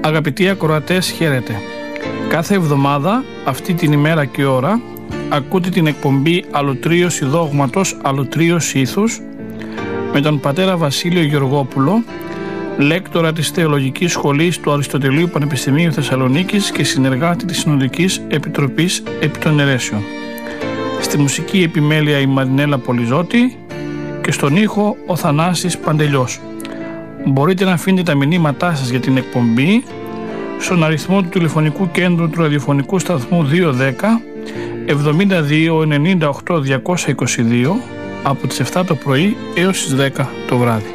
Αγαπητοί ακροατές, χαίρετε. Κάθε εβδομάδα, αυτή την ημέρα και ώρα, ακούτε την εκπομπή Αλωτρίωση Δόγματος, Αλωτρίωση Ήθους, με τον πατέρα Βασίλειο Γεωργόπουλο, λέκτορα της Θεολογικής Σχολής του Αριστοτελείου Πανεπιστημίου Θεσσαλονίκης και συνεργάτη της Συνοδικής Επιτροπής επί των Αιρέσεων. Στη μουσική επιμέλεια η Μαρινέλα Πολυζώτη και στον ήχο ο Θανάσης Παντελιός. Μπορείτε να αφήνετε τα μηνύματά σας για την εκπομπή στον αριθμό του τηλεφωνικού κέντρου του ραδιοφωνικού σταθμού 210 72 98 222 από τις 7 το πρωί έως τις 10 το βράδυ.